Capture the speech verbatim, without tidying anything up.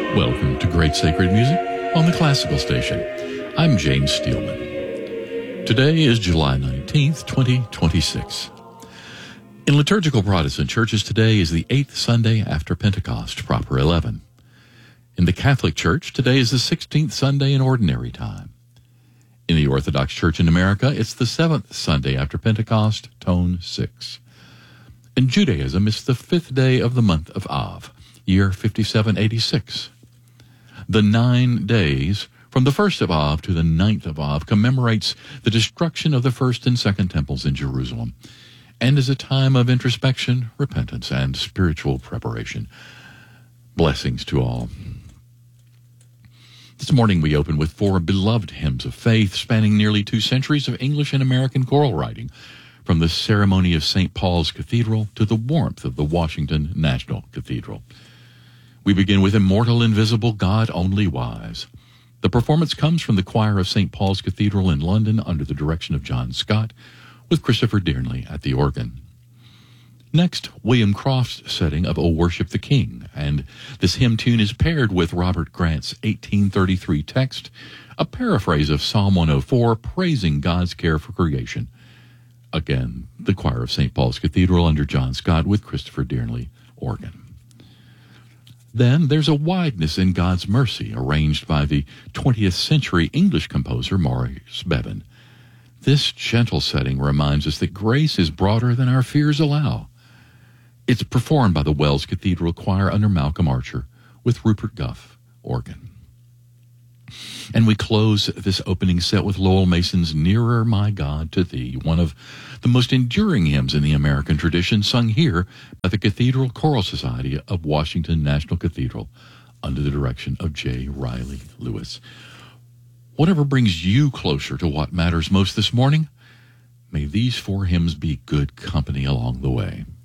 Welcome to Great Sacred Music on the Classical Station. I'm James Steelman. Today is July nineteenth, twenty twenty-six. In liturgical Protestant churches, today is the eighth Sunday after Pentecost, proper eleven. In the Catholic Church, today is the sixteenth Sunday in Ordinary Time. In the Orthodox Church in America, it's the seventh Sunday after Pentecost, tone six. In Judaism, it's the fifth day of the month of Av, year fifty-seven eighty-six. The nine days from the first of Av to the ninth of Av commemorates the destruction of the first and second temples in Jerusalem, and is a time of introspection, repentance, and spiritual preparation. Blessings to all. This morning we open with four beloved hymns of faith spanning nearly two centuries of English and American choral writing, from the ceremony of Saint Paul's Cathedral to the warmth of the Washington National Cathedral. We begin with Immortal, Invisible, God Only Wise. The performance comes from the choir of Saint Paul's Cathedral in London under the direction of John Scott, with Christopher Dearnley at the organ. Next, William Croft's setting of O Worship the King, and this hymn tune is paired with Robert Grant's eighteen thirty-three text, a paraphrase of Psalm one oh four, praising God's care for creation. Again, the choir of Saint Paul's Cathedral under John Scott with Christopher Dearnley, organ. Then there's a Wideness in God's Mercy, arranged by the twentieth century English composer Maurice Bevan. This gentle setting reminds us that grace is broader than our fears allow. It's performed by the Wells Cathedral Choir under Malcolm Archer with Rupert Guff, organ. And we close this opening set with Lowell Mason's Nearer, My God, to Thee, one of the most enduring hymns in the American tradition, sung here by the Cathedral Choral Society of Washington National Cathedral under the direction of J. Riley Lewis. Whatever brings you closer to what matters most this morning, may these four hymns be good company along the way.